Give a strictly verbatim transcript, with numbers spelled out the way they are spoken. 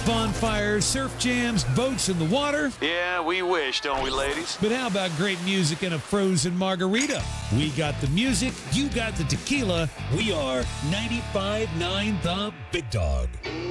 bonfires, surf jams, boats in the water. Yeah, we wish, don't we, ladies? But how about great music and a frozen margarita? We got the music, you got the tequila. We are ninety-five point nine The Big Dog.